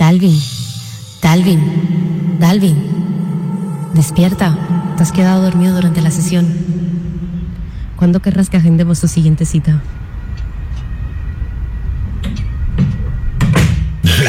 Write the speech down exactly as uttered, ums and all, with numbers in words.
Dalvin, Dalvin, Dalvin, despierta. Te has quedado dormido durante la sesión. ¿Cuándo querrás que agendemos tu siguiente cita?